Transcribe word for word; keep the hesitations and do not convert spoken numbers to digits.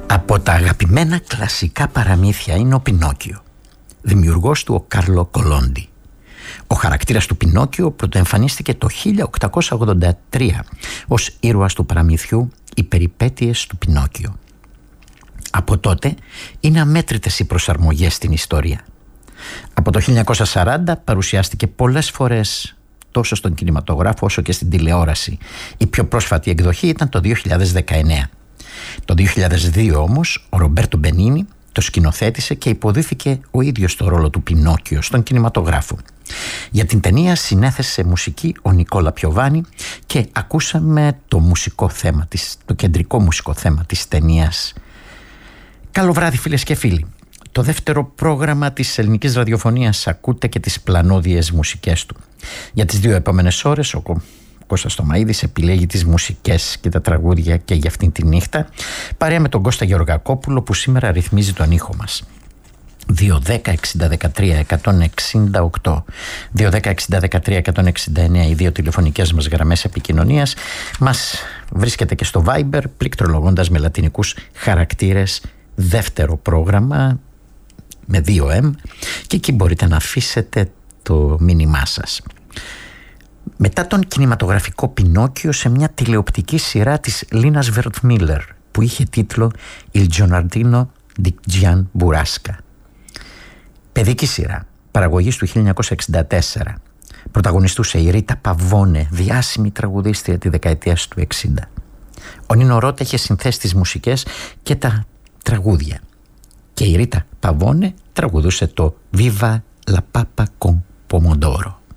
Από τα αγαπημένα κλασικά παραμύθια είναι ο Πινόκιο. Δημιουργός του ο Κάρλο Κολόντι. Ο χαρακτήρας του Πινόκιο πρωτοεμφανίστηκε το χίλια οκτακόσια ογδόντα τρία ως ήρωας του παραμυθιού «Οι περιπέτειες του Πινόκιο». Από τότε είναι αμέτρητες οι προσαρμογές στην ιστορία. Από το χίλια εννιακόσια σαράντα παρουσιάστηκε πολλές φορές τόσο στον κινηματογράφο όσο και στην τηλεόραση. Η πιο πρόσφατη εκδοχή ήταν το δύο χιλιάδες δεκαεννέα. Το δύο χιλιάδες δύο όμως ο Ρομπέρτο Μπενίνι το σκηνοθέτησε και υποδίθηκε ο ίδιος το ρόλο του Πινόκιο στον κινηματογράφο. Για την ταινία συνέθεσε μουσική ο Νικόλα Πιοβάνι και ακούσαμε το μουσικό θέμα της, το κεντρικό μουσικό θέμα της ταινίας. Καλό βράδυ φίλες και φίλοι. Το δεύτερο πρόγραμμα της ελληνικής ραδιοφωνίας ακούτε και τις πλανόδιες μουσικές του. Για τις δύο επόμενες ώρες ο Κώστας Τωμαΐδης επιλέγει τις μουσικές και τα τραγούδια και για αυτήν τη νύχτα, παρέα με τον Κώστα Γεωργακόπουλο που σήμερα ρυθμίζει τον ήχο μας. δύο δέκα εξήντα δεκατρία εκατόν εξήντα οκτώ δύο δέκα εξήντα δεκατρία εκατόν εξήντα εννέα οι δύο τηλεφωνικές μας γραμμές επικοινωνίας. Μας βρίσκεται και στο Viber πληκτρολογώντας με λατινικούς χαρακτήρες δεύτερο πρόγραμμα με δύο εμ και εκεί μπορείτε να αφήσετε το μήνυμά σας. Μετά τον κινηματογραφικό Πινόκιο, σε μια τηλεοπτική σειρά της Λίνας Βερτμίλερ που είχε τίτλο «Il Giardino di Gian Burrasca». Παιδική σειρά, παραγωγής του χίλια εννιακόσια εξήντα τέσσερα. Πρωταγωνιστούσε η Ρίτα Παβώνε, διάσημη τραγουδίστρια τη δεκαετία του εξήντα. Ο Νίνο Ρώτα είχε συνθέσει τις μουσικές και τα τραγούδια. Και η Ρίτα Παβώνε τραγουδούσε το «Viva la Papa con Pomodoro».